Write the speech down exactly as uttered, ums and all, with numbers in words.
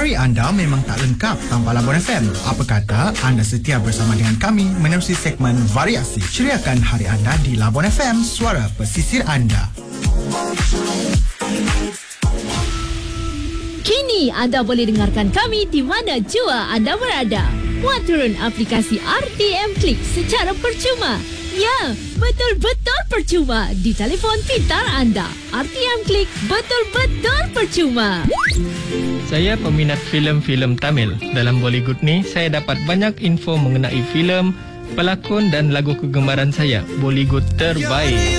Hari anda memang tak lengkap tanpa Labuan F M. Apa kata anda setia bersama dengan kami menerusi segmen variasi. Ceriakan hari anda di Labuan F M, suara pesisir anda. Kini anda boleh dengarkan kami di mana jua anda berada. Muat turun aplikasi R T M Klik secara percuma. Ya, betul-betul percuma di telefon pintar anda. R T M Klik betul-betul percuma. Saya peminat filem-filem Tamil. Dalam Bollywood ni, saya dapat banyak info mengenai filem, pelakon dan lagu kegemaran saya. Bollywood terbaik.